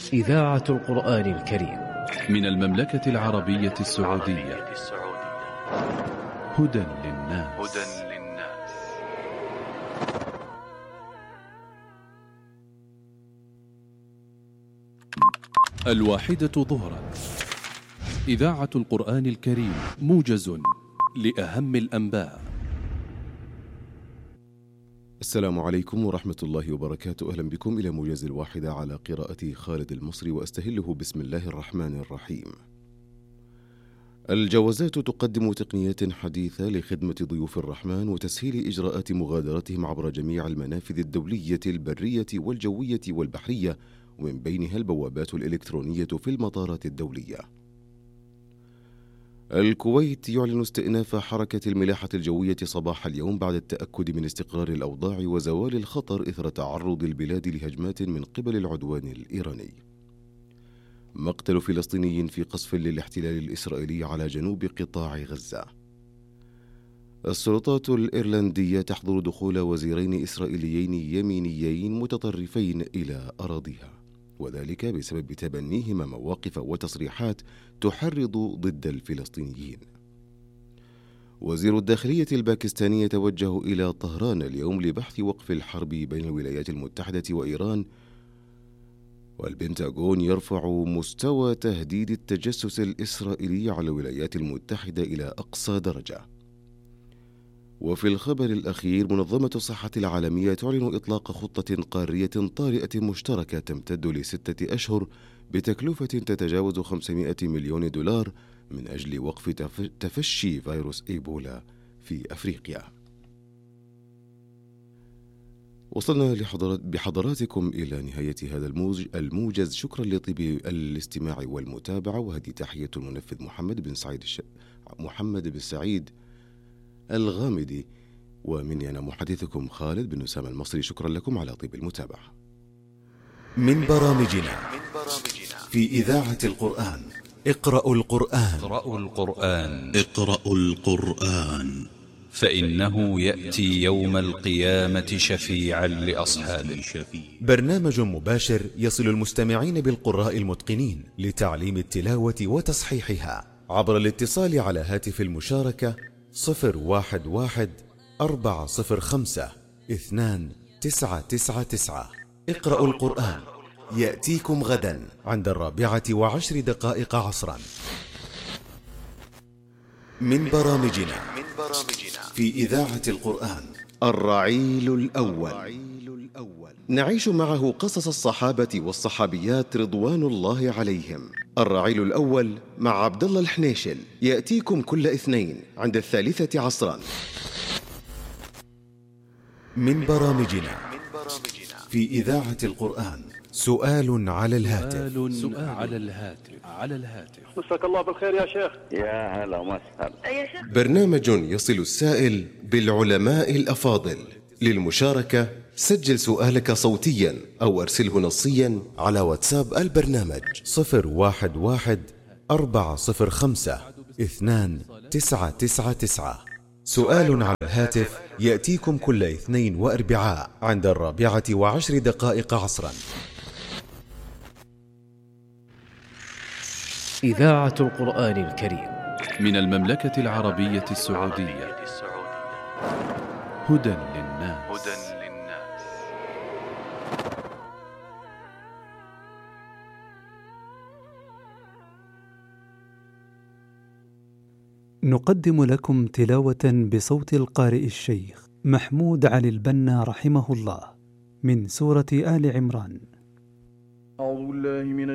إذاعة القرآن الكريم من المملكة العربية السعودية. هدى للناس. الواحدة ظهرا. إذاعة القرآن الكريم، موجز لأهم الأنباء. السلام عليكم ورحمة الله وبركاته. أهلا بكم إلى موجز الواحدة على قراءة خالد المصري، وأستهله بسم الله الرحمن الرحيم. الجوازات تقدم تقنيات حديثة لخدمة ضيوف الرحمن وتسهيل إجراءات مغادرتهم عبر جميع المنافذ الدولية البرية والجوية والبحرية، ومن بينها البوابات الإلكترونية في المطارات الدولية. الكويت يعلن استئناف حركة الملاحة الجوية صباح اليوم بعد التأكد من استقرار الأوضاع وزوال الخطر إثر تعرض البلاد لهجمات من قبل العدوان الإيراني. مقتل فلسطيني في قصف للاحتلال الإسرائيلي على جنوب قطاع غزة. السلطات الإيرلندية تحظر دخول وزيرين إسرائيليين يمينيين متطرفين إلى أراضيها، وذلك بسبب تبنيهما مواقف وتصريحات تحرض ضد الفلسطينيين. وزير الداخلية الباكستاني يتوجه إلى طهران اليوم لبحث وقف الحرب بين الولايات المتحدة وإيران، والبنتاغون يرفع مستوى تهديد التجسس الإسرائيلي على الولايات المتحدة إلى أقصى درجة. وفي الخبر الأخير، منظمة الصحة العالمية تعلن إطلاق خطة قارية طارئة مشتركة تمتد ل6 أشهر بتكلفة تتجاوز 500 مليون دولار من أجل وقف تفشي فيروس إيبولا في أفريقيا. وصلنا بحضراتكم إلى نهاية هذا الموجز. شكرا لطيب الاستماع والمتابعة، وهذه تحية المنفذ محمد بن سعيد الغامدي، ومني أنا محدثكم خالد بن أسامة المصري. شكرا لكم على طيب المتابعة. من برامجنا في إذاعة القرآن. اقرأوا القرآن فإنه يأتي يوم القيامة شفيعا لأصحابه. برنامج مباشر يصل المستمعين بالقراء المتقنين لتعليم التلاوة وتصحيحها عبر الاتصال على هاتف المشاركة 011-405-2999. اقرأوا القرآن يأتيكم غدا عند 4:10 عصرا. من برامجنا في إذاعة القرآن. الرعيل الأول، نعيش معه قصص الصحابة والصحابيات رضوان الله عليهم. الرعيل الأول مع عبد الله الحنيشل يأتيكم كل اثنين عند 3 عصرا. من برامجنا في إذاعة القرآن. سؤال على الهاتف. مساك الله بالخير يا شيخ. يا هلا وسهلا. برنامج يصل السائل بالعلماء الأفاضل. للمشاركة سجل سؤالك صوتيا أو أرسله نصيا على واتساب البرنامج 011-405-2999. سؤال على الهاتف يأتيكم كل اثنين وأربعاء عند 4:10 عصرا. إذاعة القرآن الكريم من المملكة العربية السعودية. هدى للناس. نقدم لكم تلاوة بصوت القارئ الشيخ محمود علي البنا رحمه الله من سورة آل عمران. أعوذ بالله من